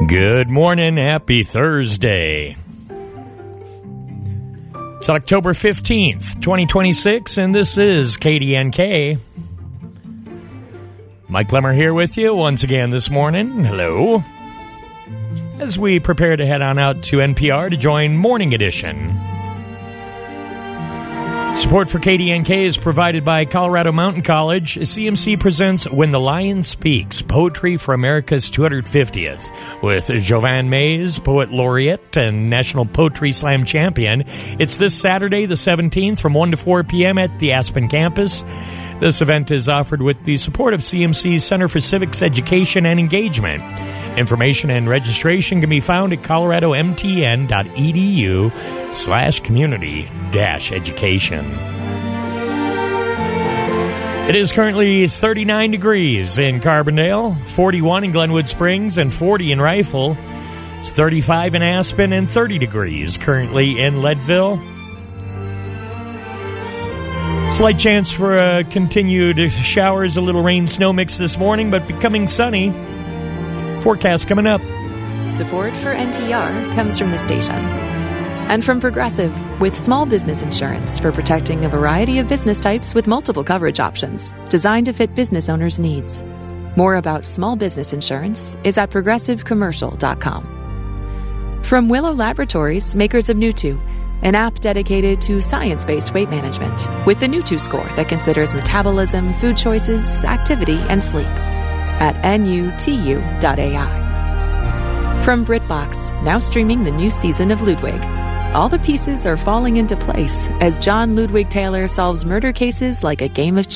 Good morning. Happy Thursday. It's October 15th, 2026, and this is KDNK. Mike Lemmer here with you once again this morning. Hello. As we prepare to head on out to NPR to join Morning Edition. Support for KDNK is provided by Colorado Mountain College. CMC presents When the Lion Speaks, Poetry for America's 250th, with Jovan Mays, Poet Laureate and National Poetry Slam Champion. It's this Saturday, the 17th, from 1 to 4 p.m. at the Aspen campus. This event is offered with the support of CMC's Center for Civics Education and Engagement. Information and registration can be found at coloradomtn.edu/community-education. It is currently 39 degrees in Carbondale, 41 in Glenwood Springs, and 40 in Rifle. It's 35 in Aspen and 30 degrees currently in Leadville. Slight chance for continued showers, a little rain snow mix this morning, but becoming sunny. Forecast coming up. Support for NPR comes from the station. And from Progressive, with small business insurance for protecting a variety of business types with multiple coverage options, designed to fit business owners' needs. More about small business insurance is at progressivecommercial.com. From Willow Laboratories, makers of Nutu, an app dedicated to science-based weight management, with the Nutu score that considers metabolism, food choices, activity, and sleep. At nutu.ai. From BritBox, now streaming the new season of Ludwig. All the pieces are falling into place as John Ludwig Taylor solves murder cases like a game of chess.